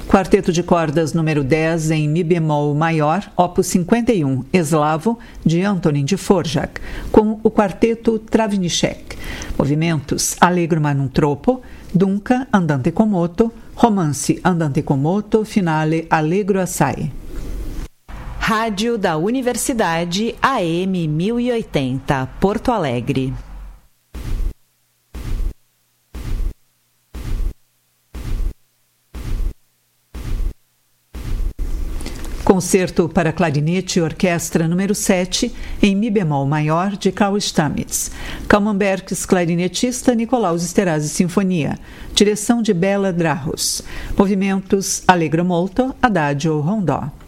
Quarteto de cordas número 10 em Mi bemol maior, opus 51, Eslavo, de Antonin Dvorak, com o quarteto Travnicek. Movimentos Allegro ma non troppo, Dunca andante con moto, Romance andante con moto, finale Allegro assai. Rádio da Universidade AM 1080, Porto Alegre. Concerto para clarinete e orquestra número 7, em Mi bemol maior, de Karl Stamitz. Camembergs, clarinetista, Nicolaus Esterhazy Sinfonia. Direção de Bela Drahos. Movimentos Allegro molto, Adagio rondó.